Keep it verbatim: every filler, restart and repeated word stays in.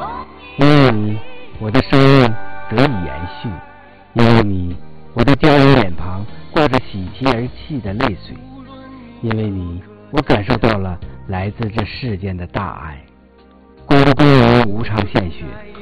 因为你，我的生命得以延续；因为你，我的娇柔脸庞挂着喜极而泣的泪水；因为你，我感受到了来自这世间的大爱。功不归于无偿献血，